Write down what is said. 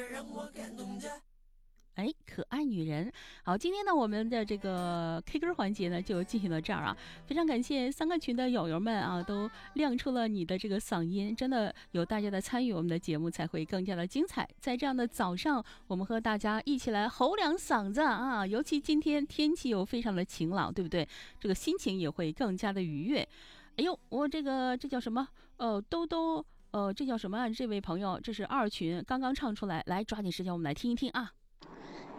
哎，可爱女人。好，今天呢，我们的这个 K 歌环节呢，就进行到这儿啊。非常感谢三个群的友友们啊，都亮出了你的这个嗓音，真的有大家的参与，我们的节目才会更加的精彩。在这样的早上，我们和大家一起来吼两嗓子啊！尤其今天天气又非常的晴朗，对不对？这个心情也会更加的愉悦。哎呦，我这叫什么？兜兜，这叫什么啊？这位朋友，这是二群刚刚唱出来，来抓紧时间，我们来听一听啊。